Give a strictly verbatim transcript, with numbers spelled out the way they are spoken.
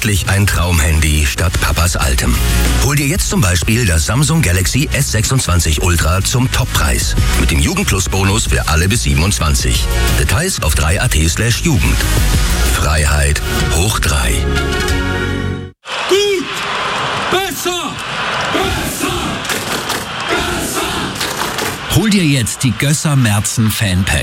endlich ein Traumhandy statt Papas altem. Hol dir jetzt zum Beispiel das Samsung Galaxy S sechsundzwanzig Ultra zum Toppreis. Mit dem Jugendplus-Bonus für alle bis siebenundzwanzig. Details auf drei punkt at slash Jugend. Freiheit hoch drei. Gut! Besser! Besser! Besser! Hol dir jetzt die Gösser Merzen Fanpack.